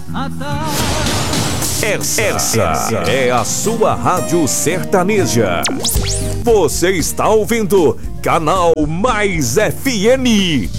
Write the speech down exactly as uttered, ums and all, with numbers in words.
Essa, essa é a sua Rádio Sertaneja. Você está ouvindo Canal Mais F M.